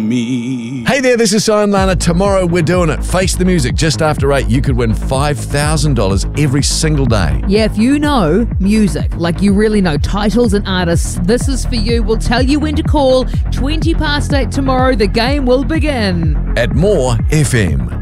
me. Hey there, this is Sion Lana. Tomorrow we're doing it. Face the Music just after 8. You could win $5,000 every single day. Yeah, if you know music, like you really know titles and artists, this is for you. We'll tell you when to call. 20 past 8 tomorrow, the game will begin. At More FM.